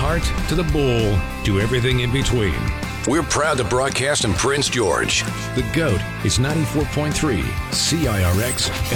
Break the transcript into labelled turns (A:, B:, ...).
A: cart to the bull to everything in between.
B: We're proud to broadcast in Prince George.
A: The GOAT is 94.3 CIRX